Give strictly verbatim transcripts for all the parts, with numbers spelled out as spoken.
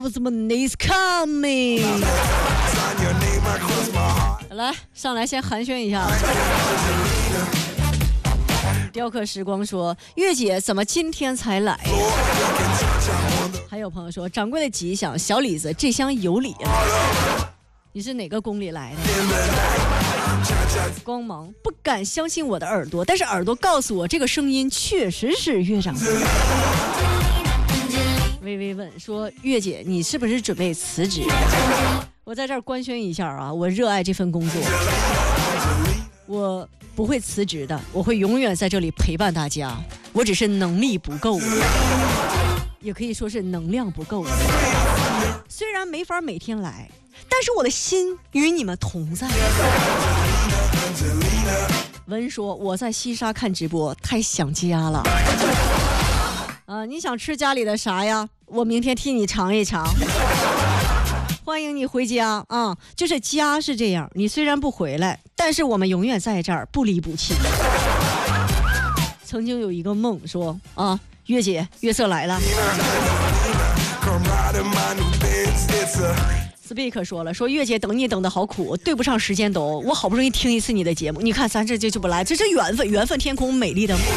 Money is coming。来，上来先寒暄一下。雕刻时光说：“月姐怎么今天才来？”还有朋友说：“掌柜的吉祥，小李子这厢有礼了。”你是哪个宫里来的？光芒不敢相信我的耳朵，但是耳朵告诉我，这个声音确实是岳掌柜。微微问说：“月姐，你是不是准备辞职？”我在这儿官宣一下啊，我热爱这份工作，我不会辞职的，我会永远在这里陪伴大家。我只是能力不够，也可以说是能量不够。虽然没法每天来，但是我的心与你们同在。文说：“我在西沙看直播，太想家了。”啊，你想吃家里的啥呀？我明天替你尝一尝。欢迎你回家啊！就是家是这样，你虽然不回来，但是我们永远在这儿，不离不弃。曾经有一个梦说啊，月姐，月色来了。Speak 说了，说月姐等你等的好苦，对不上时间都，我好不容易听一次你的节目，你看咱这就就不来，这是缘分，缘分天空美丽的梦。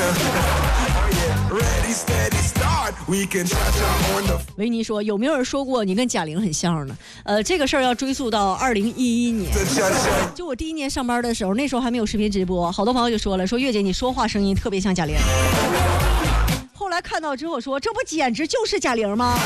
维尼说：“有没有人说过你跟贾玲很像呢？”呃，这个事儿要追溯到二零一一年，就我第一年上班的时候，那时候还没有视频直播，好多朋友就说了，说月姐你说话声音特别像贾玲。后来看到之后说，这不简直就是贾玲吗？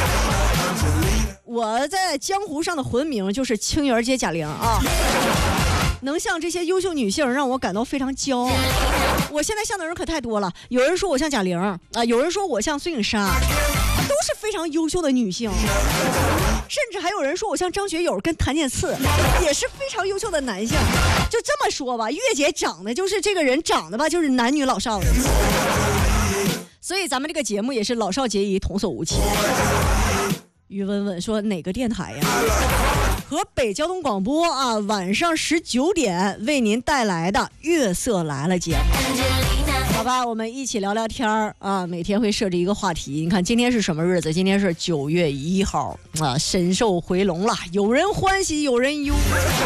我在江湖上的魂名就是清源街贾玲啊。能像这些优秀女性让我感到非常骄傲。我现在像的人可太多了，有人说我像贾玲啊、呃，有人说我像孙颖莎，都是非常优秀的女性，甚至还有人说我像张学友跟谭健次，也是非常优秀的男性。就这么说吧，月姐长得就是这个人长得吧，就是男女老少的，所以咱们这个节目也是老少皆宜，童叟无欺。于文文说哪个电台呀？和北交通广播啊，晚上十九点为您带来的月色来了节目。好吧，我们一起聊聊天啊，每天会设置一个话题。你看今天是什么日子？今天是九月一号啊，神兽回笼了，有人欢喜有人忧。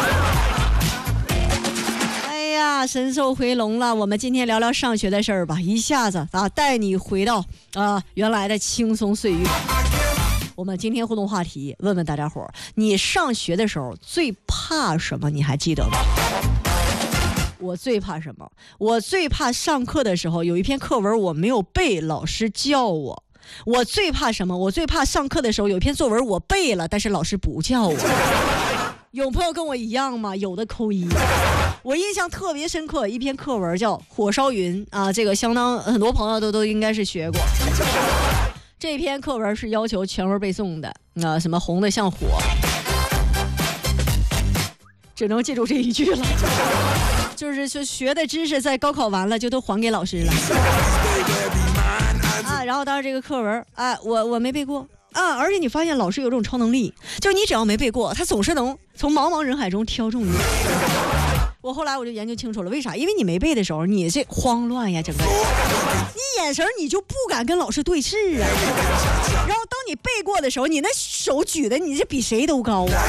哎呀，神兽回笼了，我们今天聊聊上学的事儿吧，一下子啊带你回到啊原来的轻松岁月。我们今天互动话题，问问大家伙儿，你上学的时候最怕什么？你还记得吗？我最怕什么？我最怕上课的时候有一篇课文我没有背，老师叫我。我最怕什么？我最怕上课的时候有一篇作文我背了，但是老师不叫我。有朋友跟我一样吗？有的扣一。我印象特别深刻，一篇课文叫《火烧云》啊，这个相当很多朋友都都应该是学过。这篇课文是要求全文背诵的啊、呃，什么红的像火，只能记住这一句了。就是说学的知识在高考完了就都还给老师了啊。然后当时这个课文啊，我我没背过啊，而且你发现老师有这种超能力，就是你只要没背过，他总是能从茫茫人海中挑中你。我后来我就研究清楚了，为啥？因为你没背的时候，你这慌乱呀，整个人，你眼神你就不敢跟老师对视啊。然后当你背过的时候，你那手举的你这比谁都高啊！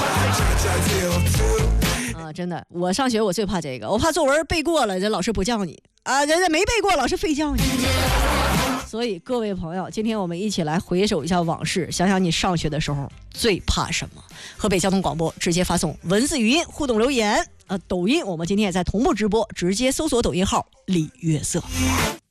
啊，真的，我上学我最怕这个，我怕作文背过了，这老师不叫你啊，人家没背过，老师非叫你。所以各位朋友，今天我们一起来回首一下往事，想想你上学的时候最怕什么。河北交通广播直接发送文字语音互动留言。呃，抖音我们今天也在同步直播，直接搜索抖音号李月色。